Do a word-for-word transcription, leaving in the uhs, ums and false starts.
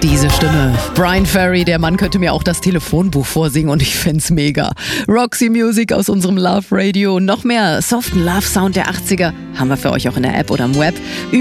Diese Stimme. Brian Ferry, der Mann könnte mir auch das Telefonbuch vorsingen und ich find's mega. Roxy Music aus unserem Love Radio. Noch mehr soften Love Sound der achtziger haben wir für euch auch in der App oder im Web.